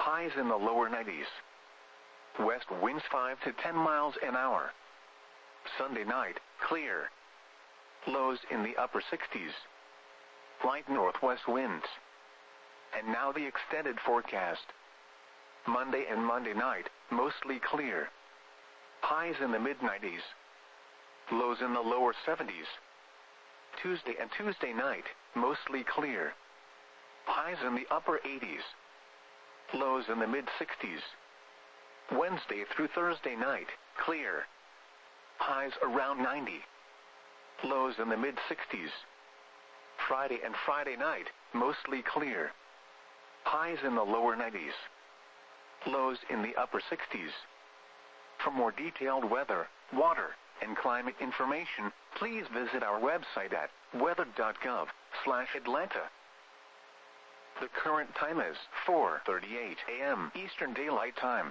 highs in the lower 90s. West winds 5 to 10 miles an hour. Sunday night, clear. Lows in the upper 60s. Light northwest winds. And now the extended forecast. Monday and Monday night, mostly clear. Highs in the mid-90s. Lows in the lower 70s. Tuesday and Tuesday night, mostly clear. Highs in the upper 80s. Lows in the mid-60s. Wednesday through Thursday night, clear. Highs around 90. Lows in the mid-60s. Friday and Friday night, mostly clear. Highs in the lower 90s. Lows in the upper 60s. For more detailed weather, water, and climate information, please visit our website at weather.gov/Atlanta. The current time is 4:38 a.m. Eastern Daylight Time.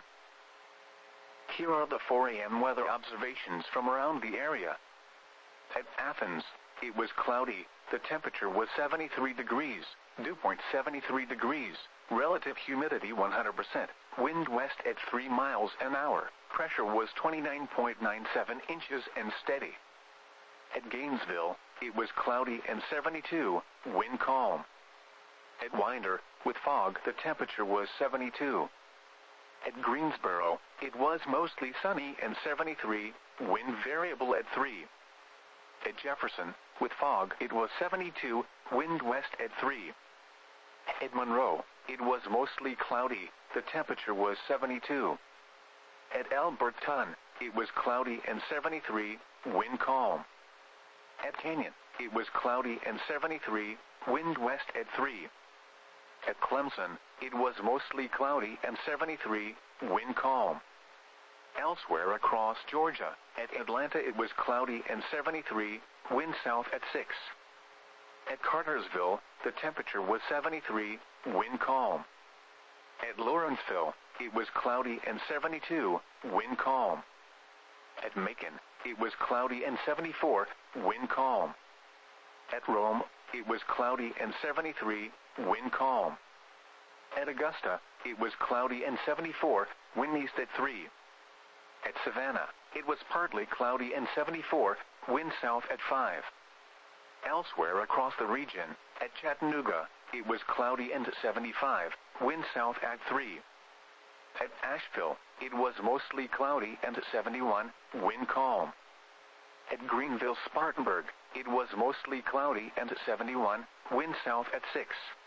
Here are the 4 a.m. weather observations from around the area. At Athens, it was cloudy. The temperature was 73 degrees, dew point 73 degrees, relative humidity 100%, wind west at 3 miles an hour, pressure was 29.97 inches and steady. At Gainesville, it was cloudy and 72, wind calm. At Winder, with fog, the temperature was 72. At Greensboro, it was mostly sunny and 73, wind variable at 3. At Jefferson, with fog, it was 72, wind west at 3. At Monroe, it was mostly cloudy, the temperature was 72. At Alberton, it was cloudy and 73, wind calm. At Canyon, it was cloudy and 73, wind west at 3. At Clemson, it was mostly cloudy and 73, wind calm. Elsewhere across Georgia, at Atlanta it was cloudy and 73, wind south at 6. At Cartersville, the temperature was 73, wind calm. At Lawrenceville, it was cloudy and 72, wind calm. At Macon, it was cloudy and 74, wind calm. At Rome, it was cloudy and 73, wind calm. At Augusta, it was cloudy and 74, wind east at 3. At Savannah, it was partly cloudy and 74, wind south at 5. Elsewhere across the region, at Chattanooga, it was cloudy and 75, wind south at 3. At Asheville, it was mostly cloudy and 71, wind calm. At Greenville-Spartanburg, it was mostly cloudy and 71, wind south at 6.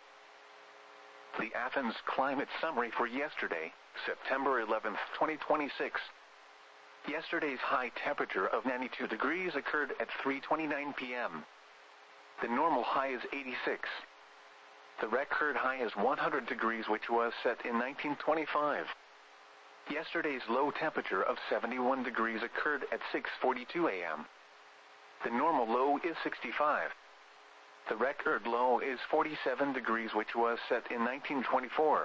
The Athens Climate Summary for yesterday, September 11, 2026. Yesterday's high temperature of 92 degrees occurred at 3:29 p.m. The normal high is 86. The record high is 100 degrees, which was set in 1925. Yesterday's low temperature of 71 degrees occurred at 6:42 a.m. The normal low is 65. The record low is 47 degrees, which was set in 1924.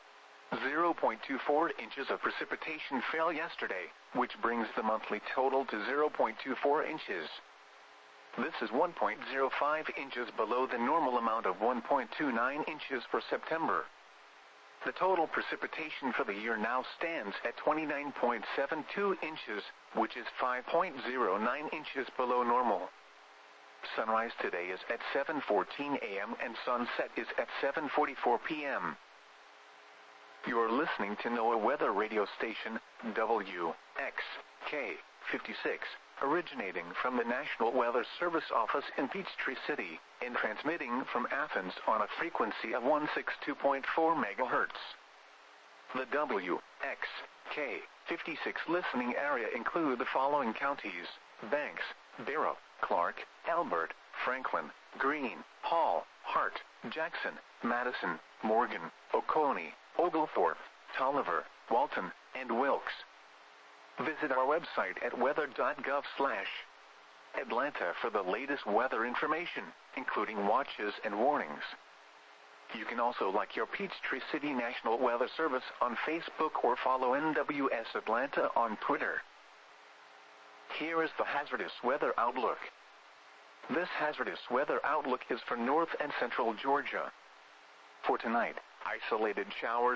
0.24 inches of precipitation fell yesterday, which brings the monthly total to 0.24 inches. This is 1.05 inches below the normal amount of 1.29 inches for September. The total precipitation for the year now stands at 29.72 inches, which is 5.09 inches below normal. Sunrise today is at 7:14 a.m. and sunset is at 7:44 p.m. You're listening to NOAA Weather Radio Station, WXK-56, originating from the National Weather Service office in Peachtree City, and transmitting from Athens on a frequency of 162.4 MHz. The WXK-56 listening area include the following counties: Banks, Barrow, Clark, Elbert, Franklin, Greene, Hall, Hart, Jackson, Madison, Morgan, Oconee, Oglethorpe, Tolliver, Walton, and Wilkes. Visit our website at weather.gov/Atlanta for the latest weather information, including watches and warnings. You can also like your Peachtree City National Weather Service on Facebook or follow NWS Atlanta on Twitter. Here is the hazardous weather outlook. This hazardous weather outlook is for north and central Georgia. For tonight, isolated showers